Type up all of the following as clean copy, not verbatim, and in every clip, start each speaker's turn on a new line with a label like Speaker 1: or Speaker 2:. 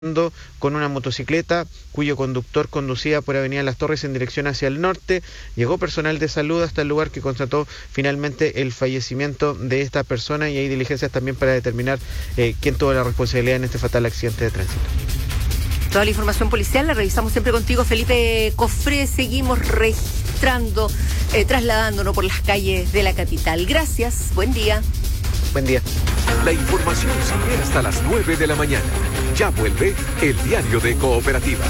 Speaker 1: con una motocicleta cuyo conductor conducía por Avenida Las Torres en dirección hacia el norte. Llegó personal de salud hasta el lugar que constató finalmente el fallecimiento de esta persona y hay diligencias también para determinar quién tuvo la responsabilidad en este fatal accidente de tránsito.
Speaker 2: Toda la información policial la revisamos siempre contigo, Felipe Cofré. Seguimos registrando, trasladándonos por las calles de la capital. Gracias, buen día.
Speaker 1: Buen día.
Speaker 3: La información sigue hasta las 9 de la mañana. Ya vuelve el diario de Cooperativa.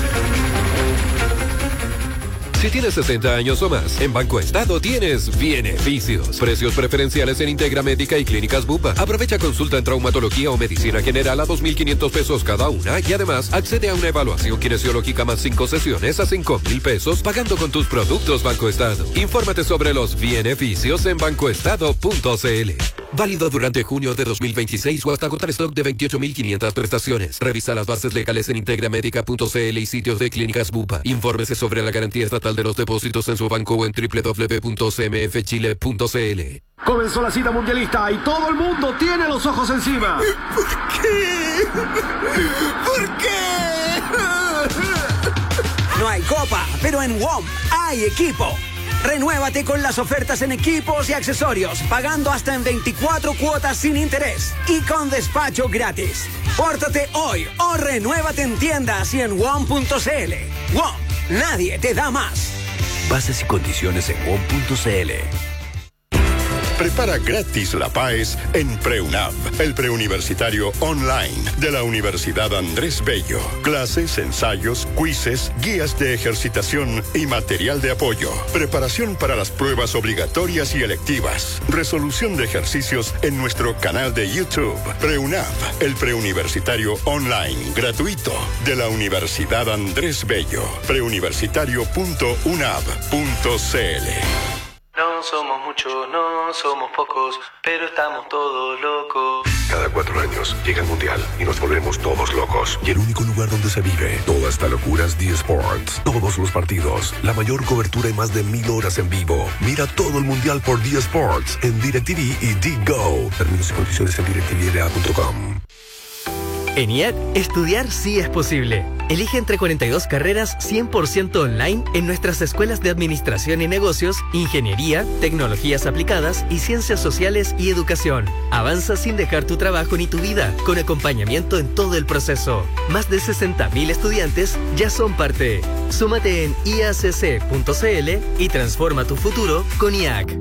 Speaker 3: Si tienes 60 años o más, en Banco Estado tienes beneficios. Precios preferenciales en Integra Médica y Clínicas Bupa. Aprovecha consulta en traumatología o medicina general a 2.500 pesos cada una y además accede a una evaluación kinesiológica más 5 sesiones a 5.000 pesos pagando con tus productos Banco Estado. Infórmate sobre los beneficios en bancoestado.cl. Válido durante junio de 2026 o hasta agotar stock de 28.500 prestaciones. Revisa las bases legales en integramedica.cl y sitios de Clínicas Bupa. Infórmese sobre la garantía estatal de los depósitos en su banco o en www.cmfchile.cl.
Speaker 4: Comenzó la cita mundialista y todo el mundo tiene los ojos encima.
Speaker 5: ¿Por qué? ¿Por qué?
Speaker 6: No hay copa, pero en WOM hay equipo. Renuévate con las ofertas en equipos y accesorios, pagando hasta en 24 cuotas sin interés y con despacho gratis. Pórtate hoy o renuévate en tiendas y en WOM.cl. WOM, nadie te da más.
Speaker 5: Bases y condiciones en WOM.cl.
Speaker 7: Prepara gratis la PAES en PreUNAV, el preuniversitario online de la Universidad Andrés Bello. Clases, ensayos, quizzes, guías de ejercitación y material de apoyo. Preparación para las pruebas obligatorias y electivas. Resolución de ejercicios en nuestro canal de YouTube. PreUNAV, el preuniversitario online gratuito de la Universidad Andrés Bello. preuniversitario.unav.cl.
Speaker 8: No somos muchos, no somos pocos, pero estamos todos locos.
Speaker 9: Cada 4 años llega el Mundial y nos volvemos todos locos. Y el único lugar donde se vive toda esta locura es D-Sports. Todos los partidos, la mayor cobertura y más de 1.000 horas en vivo. Mira todo el Mundial por D-Sports en DirecTV y D-Go. Términos y condiciones en directvla.com.
Speaker 10: En IAC, estudiar sí es posible. Elige entre 42 carreras 100% online en nuestras escuelas de Administración y Negocios, Ingeniería, Tecnologías Aplicadas y Ciencias Sociales y Educación. Avanza sin dejar tu trabajo ni tu vida, con acompañamiento en todo el proceso. Más de 60.000 estudiantes ya son parte. Súmate en iacc.cl y transforma tu futuro con IAC.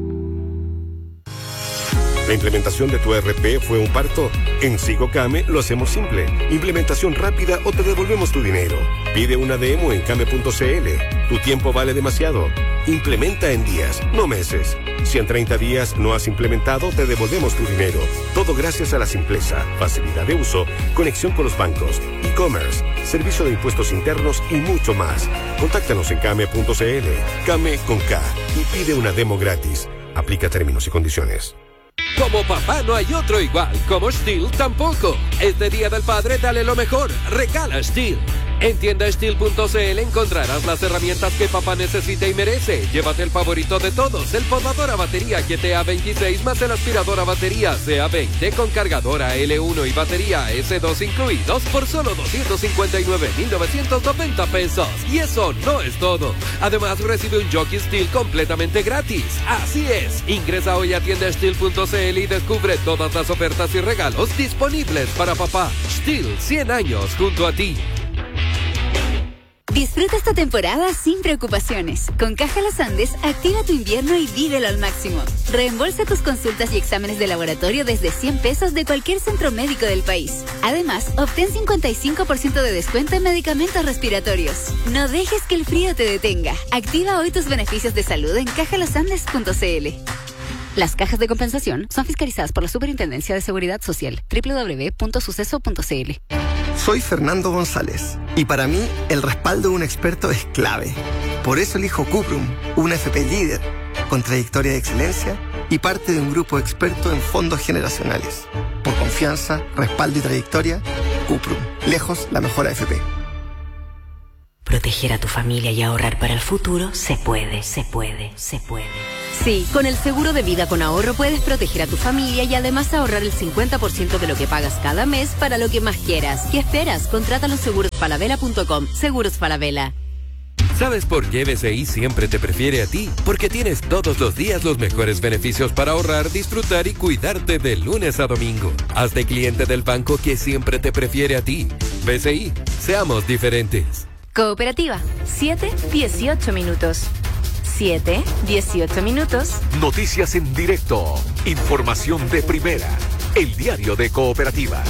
Speaker 9: ¿La implementación de tu ERP fue un parto? En SigoCame lo hacemos simple. Implementación rápida o te devolvemos tu dinero. Pide una demo en came.cl. Tu tiempo vale demasiado. Implementa en días, no meses. Si en 30 días no has implementado, te devolvemos tu dinero. Todo gracias a la simpleza, facilidad de uso, conexión con los bancos, e-commerce, servicio de impuestos internos y mucho más. Contáctanos en came.cl. Came con K y pide una demo gratis. Aplica términos y condiciones.
Speaker 3: Como papá no hay otro igual, como Steel tampoco. Este Día del Padre dale lo mejor, regala Steel. En tiendasteel.cl encontrarás las herramientas que papá necesita y merece. Llévate el favorito de todos, el podador a batería GTA26 más el aspirador a batería CA20 con cargadora L1 y batería S2 incluidos por solo 259,990 pesos. Y eso no es todo. Además recibe un Jockey Steel completamente gratis. Así es, ingresa hoy a tiendasteel.cl y descubre todas las ofertas y regalos disponibles para papá. Steel, 100 años junto a ti.
Speaker 11: Disfruta esta temporada sin preocupaciones. Con Caja Los Andes, activa tu invierno y vívelo al máximo. Reembolsa tus consultas y exámenes de laboratorio desde 100 pesos de cualquier centro médico del país. Además, obtén 55% de descuento en medicamentos respiratorios. No dejes que el frío te detenga. Activa hoy tus beneficios de salud en cajalosandes.cl. Las cajas de compensación son fiscalizadas por la Superintendencia de Seguridad Social. www.suceso.cl.
Speaker 12: Soy Fernando González y para mí el respaldo de un experto es clave. Por eso elijo Cuprum, una FP líder, con trayectoria de excelencia y parte de un grupo experto en fondos generacionales. Por confianza, respaldo y trayectoria, Cuprum, lejos la mejor AFP.
Speaker 13: Proteger a tu familia y ahorrar para el futuro se puede, se puede, se puede.
Speaker 2: Sí, con el seguro de vida con ahorro puedes proteger a tu familia y además ahorrar el 50% de lo que pagas cada mes para lo que más quieras. ¿Qué esperas? Contrátalo en segurosfalabella.com. Seguros Falabella.
Speaker 3: ¿Sabes por qué BCI siempre te prefiere a ti? Porque tienes todos los días los mejores beneficios para ahorrar, disfrutar y cuidarte de lunes a domingo. Hazte cliente del banco que siempre te prefiere a ti. BCI, seamos diferentes.
Speaker 14: Cooperativa, 7:18 minutos. 7:18 minutos.
Speaker 15: Noticias en directo. Información de primera. El diario de Cooperativa.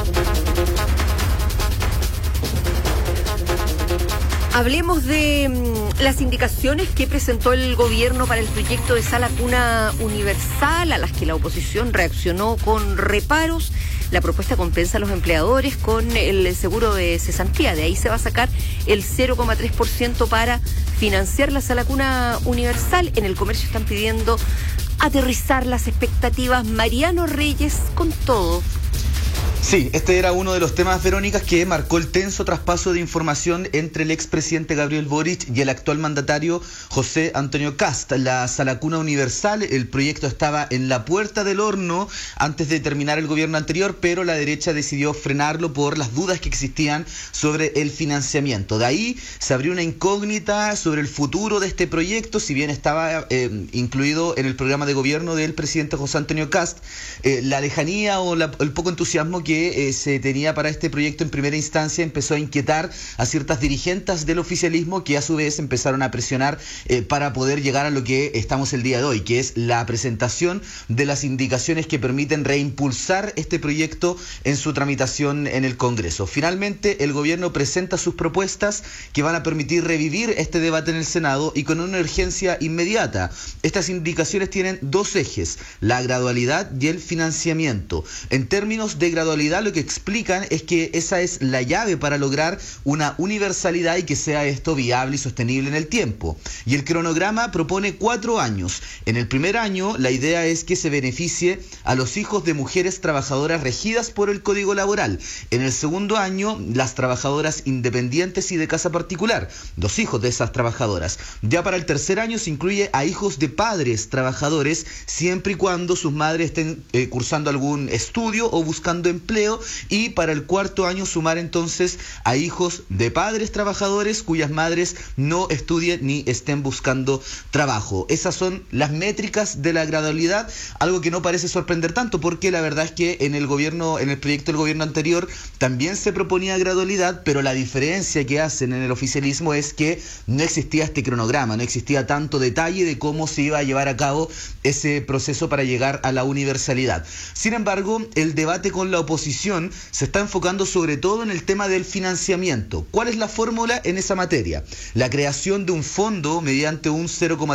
Speaker 2: Hablemos de las indicaciones que presentó el gobierno para el proyecto de Sala Cuna Universal, a las que la oposición reaccionó con reparos. La propuesta compensa a los empleadores con el seguro de cesantía. De ahí se va a sacar el 0,3% para financiar la Sala Cuna Universal. En el comercio están pidiendo aterrizar las expectativas. Mariano Reyes con todo.
Speaker 16: Sí, este era uno de los temas, Verónica, que marcó el tenso traspaso de información entre el expresidente Gabriel Boric y el actual mandatario José Antonio Kast. La Sala Cuna Universal, el proyecto estaba en la puerta del horno antes de terminar el gobierno anterior, pero la derecha decidió frenarlo por las dudas que existían sobre el financiamiento. De ahí se abrió una incógnita sobre el futuro de este proyecto, si bien estaba incluido en el programa de gobierno del presidente José Antonio Kast. La lejanía o el poco entusiasmo que se tenía para este proyecto en primera instancia empezó a inquietar a ciertas dirigentes del oficialismo, que a su vez empezaron a presionar para poder llegar a lo que estamos el día de hoy, que es la presentación de las indicaciones que permiten reimpulsar este proyecto en su tramitación en el Congreso. Finalmente, el gobierno presenta sus propuestas que van a permitir revivir este debate en el Senado y con una urgencia inmediata. Estas indicaciones tienen dos ejes: la gradualidad y el financiamiento. En términos de gradualidad, lo que explican es que esa es la llave para lograr una universalidad y que sea esto viable y sostenible en el tiempo. Y el cronograma propone 4 años. En el primer año, la idea es que se beneficie a los hijos de mujeres trabajadoras regidas por el Código Laboral. En el segundo año, las trabajadoras independientes y de casa particular, los hijos de esas trabajadoras. Ya para el tercer año se incluye a hijos de padres trabajadores, siempre y cuando sus madres estén cursando algún estudio o buscando empleo, y para el cuarto año sumar entonces a hijos de padres trabajadores cuyas madres no estudien ni estén buscando trabajo. Esas son las métricas de la gradualidad, algo que no parece sorprender tanto, porque la verdad es que en el proyecto del gobierno anterior también se proponía gradualidad, pero la diferencia que hacen en el oficialismo es que no existía este cronograma, no existía tanto detalle de cómo se iba a llevar a cabo ese proceso para llegar a la universalidad. Sin embargo, el debate con la oposición se está enfocando sobre todo en el tema del financiamiento. ¿Cuál es la fórmula en esa materia? La creación de un fondo mediante un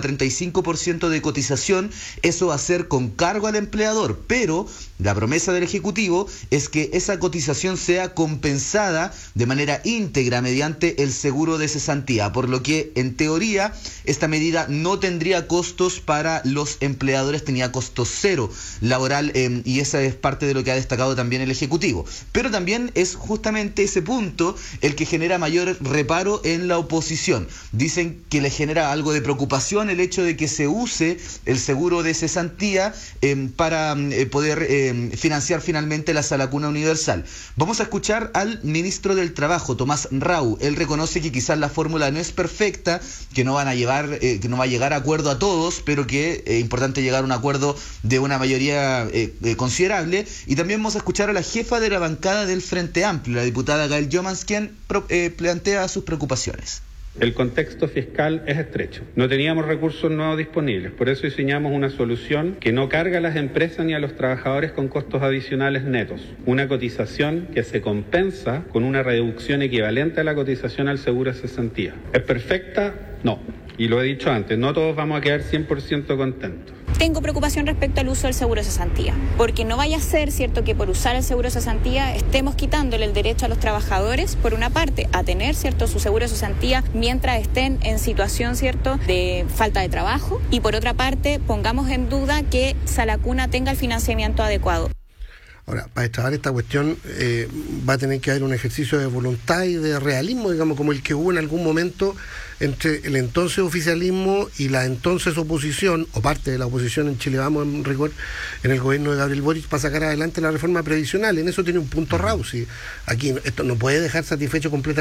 Speaker 16: 0,35% de cotización. Eso va a ser con cargo al empleador, pero la promesa del Ejecutivo es que esa cotización sea compensada de manera íntegra mediante el seguro de cesantía, por lo que en teoría esta medida no tendría costos para los empleadores, tenía costo cero laboral, y esa es parte de lo que ha destacado también el Ejecutivo. Pero también es justamente ese punto el que genera mayor reparo en la oposición. Dicen que le genera algo de preocupación el hecho de que se use el seguro de cesantía para poder financiar finalmente la Sala Cuna Universal. Vamos a escuchar al ministro del Trabajo, Tomás Rau. Él reconoce que quizás la fórmula no es perfecta, que no va a llegar a acuerdo a todos, pero que es importante llegar a un acuerdo de una mayoría considerable. Y también vamos a escuchar a la jefa de la bancada del Frente Amplio, la diputada Gael Jomans, quien plantea sus preocupaciones.
Speaker 17: El contexto fiscal es estrecho. No teníamos recursos nuevos disponibles. Por eso diseñamos una solución que no carga a las empresas ni a los trabajadores con costos adicionales netos. Una cotización que se compensa con una reducción equivalente a la cotización al seguro de cesantía. ¿Es perfecta? No. Y lo he dicho antes, no todos vamos a quedar 100% contentos.
Speaker 18: Tengo preocupación respecto al uso del seguro de cesantía, porque no vaya a ser cierto que por usar el seguro de cesantía estemos quitándole el derecho a los trabajadores, por una parte, a tener cierto su seguro de cesantía mientras estén en situación cierto de falta de trabajo, y por otra parte pongamos en duda que Sala Cuna tenga el financiamiento adecuado.
Speaker 19: Ahora, para destrabar esta cuestión va a tener que haber un ejercicio de voluntad y de realismo, digamos, como el que hubo en algún momento entre el entonces oficialismo y la entonces oposición, o parte de la oposición en Chile Vamos, en rigor, en el gobierno de Gabriel Boric, para sacar adelante la reforma previsional. En eso tiene un punto Rausi. Aquí esto no puede dejar satisfecho completamente